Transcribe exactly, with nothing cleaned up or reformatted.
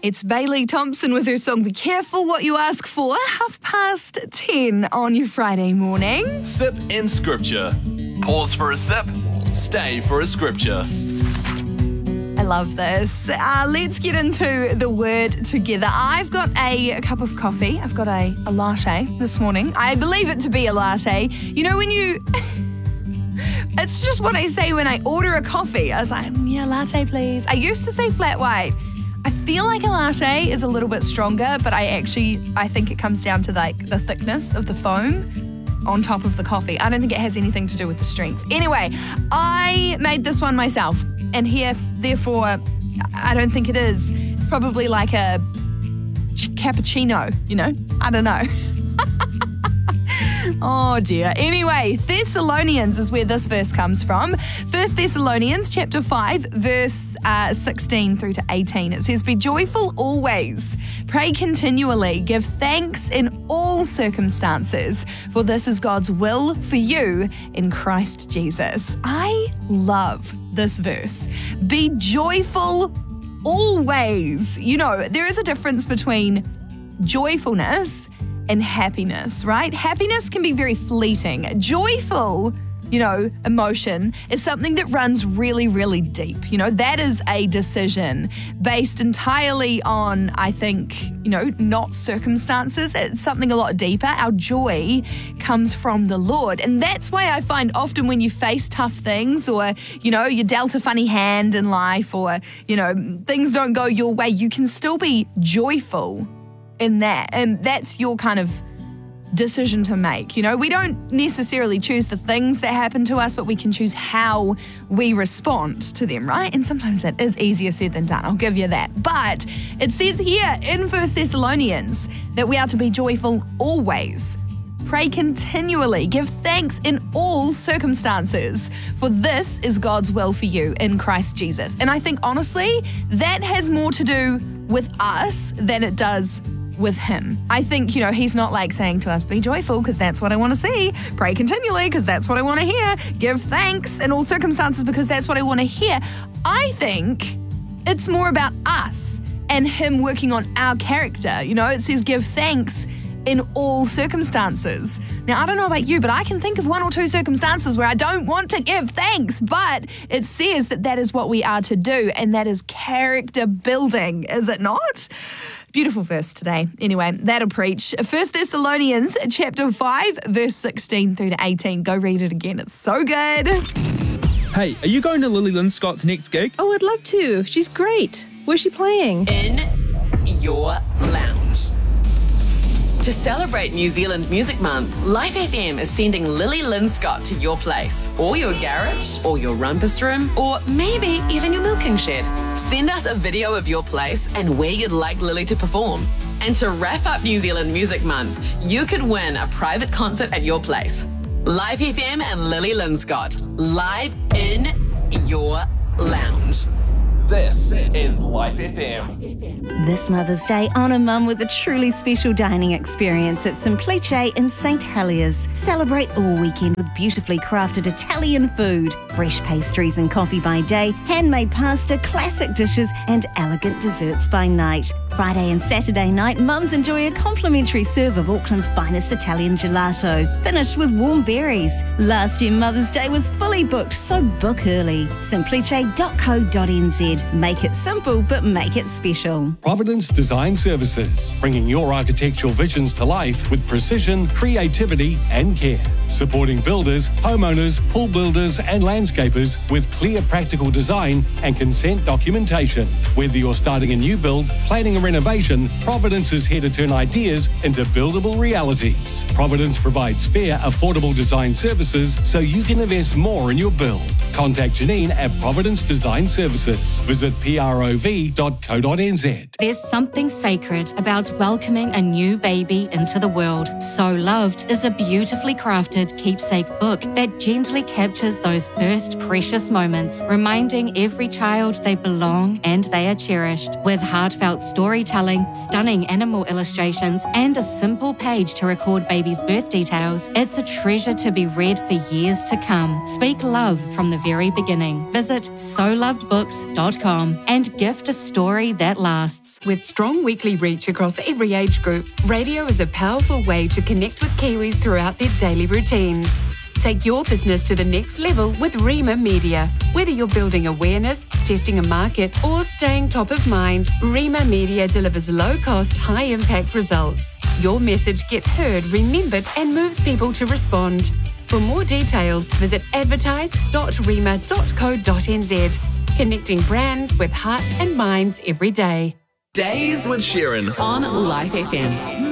It's Bailey Thompson with her song Be Careful What You Ask For, half past ten on your Friday morning. Sip in Scripture. Pause for a sip. Stay for a scripture. I love this. Uh, let's get into the word together. I've got a, a cup of coffee. I've got a, a latte this morning. I believe it to be a latte. You know when you... It's just what I say when I order a coffee. I was like, yeah, latte please. I used to say flat white. I feel like a latte is a little bit stronger, but I actually, I think it comes down to like the thickness of the foam on top of the coffee. I don't think it has anything to do with the strength. Anyway, I made this one myself, and here, therefore, I don't think it is. It's probably like a cappuccino, you know? I don't know. Oh dear. Anyway, Thessalonians is where this verse comes from. First Thessalonians chapter five, verse uh, sixteen through to eighteen. It says, "Be joyful always, pray continually, give thanks in all circumstances, for this is God's will for you in Christ Jesus." I love this verse. Be joyful always. You know, there is a difference between joyfulness and happiness, right? Happiness can be very fleeting. Joyful, you know, emotion is something that runs really, really deep. You know, that is a decision based entirely on, I think, you know, not circumstances. It's something a lot deeper. Our joy comes from the Lord. And that's why I find often when you face tough things, or, you know, you're dealt a funny hand in life, or, you know, things don't go your way, you can still be joyful in that, and that's your kind of decision to make. You know, we don't necessarily choose the things that happen to us, but we can choose how we respond to them, right? And sometimes that is easier said than done, I'll give you that. But it says here in First Thessalonians that we are to be joyful always, pray continually, give thanks in all circumstances, for this is God's will for you in Christ Jesus. And I think honestly that has more to do with us than it does with him. I think, you know, he's not like saying to us, be joyful because that's what I want to see, pray continually because that's what I want to hear, give thanks in all circumstances because that's what I want to hear. I think it's more about us and him working on our character. You know, it says give thanks in all circumstances. Now, I don't know about you, but I can think of one or two circumstances where I don't want to give thanks, but it says that that is what we are to do, and that is character building, is it not? Beautiful verse today. Anyway, that'll preach. First Thessalonians chapter five, verse sixteen through to eighteen. Go read it again. It's so good. Hey, are you going to Lily Lynn Scott's next gig? Oh, I'd love to. She's great. Where's she playing? In your lounge. To celebrate New Zealand Music Month, Life F M is sending Lily Lynn Scott to your place, or your garage, or your rumpus room, or maybe even your milking shed. Send us a video of your place and where you'd like Lily to perform. And to wrap up New Zealand Music Month, you could win a private concert at your place. Life F M and Lily Lynn Scott, live in your lounge. This is Life F M. This Mother's Day, honour Mum with a truly special dining experience at Simplice in Saint Heliers. Celebrate all weekend with beautifully crafted Italian food, fresh pastries and coffee by day, handmade pasta, classic dishes and elegant desserts by night. Friday and Saturday night, mums enjoy a complimentary serve of Auckland's finest Italian gelato, finished with warm berries. Last year Mother's Day was fully booked, so book early. simplice dot co dot n z. Make it simple, but make it special. Providence Design Services, bringing your architectural visions to life with precision, creativity and care. Supporting builders, homeowners, pool builders and landscapers with clear practical design and consent documentation. Whether you're starting a new build, planning a renovation, Providence is here to turn ideas into buildable realities. Providence provides fair, affordable design services so you can invest more in your build. Contact Janine at Providence Design Services. Visit prov dot co dot n z. There's something sacred about welcoming a new baby into the world. So Loved is a beautifully crafted keepsake book that gently captures those first precious moments, reminding every child they belong and they are cherished. With heartfelt stories storytelling, stunning animal illustrations, and a simple page to record baby's birth details, it's a treasure to be read for years to come. Speak love from the very beginning. Visit so loved books dot com and gift a story that lasts. With strong weekly reach across every age group, radio is a powerful way to connect with Kiwis throughout their daily routines. Take your business to the next level with Rima Media. Whether you're building awareness, testing a market, or staying top of mind, Rima Media delivers low-cost, high-impact results. Your message gets heard, remembered, and moves people to respond. For more details, visit advertise dot rima dot co dot n z. Connecting brands with hearts and minds every day. Days With Sharon on Life F M.